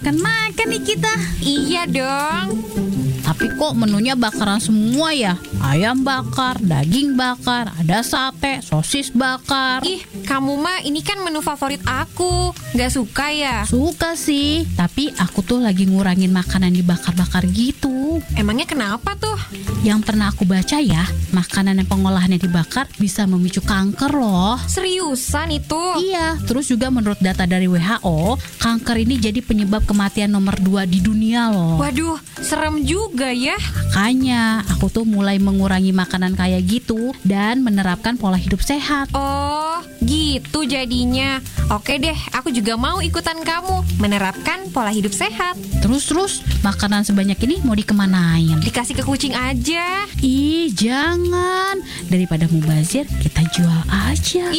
makan nih kita. Iya dong. Tapi kok menunya bakaran semua ya? Ayam bakar, daging bakar, ada sate, sosis bakar. Ih, kamu mah ini kan menu favorit aku. Gak suka ya? Suka sih, tapi aku tuh lagi ngurangin makanan dibakar-bakar gitu. Emangnya kenapa tuh? Yang pernah aku baca ya, makanan yang pengolahannya dibakar bisa memicu kanker loh. Seriusan itu? Iya, terus juga menurut data dari WHO, kanker ini jadi penyebab kematian nomor 2 di dunia loh. Waduh, serem juga ya. Makanya, aku tuh mulai mengurangi makanan kayak gitu dan menerapkan pola hidup sehat. Oh, gitu jadinya. Oke deh, aku juga mau ikutan kamu menerapkan pola hidup sehat. Terus, makanan sebanyak ini mau dikemanain? Dikasih ke kucing aja. Ih, jangan. Daripada mubazir, kita jual aja.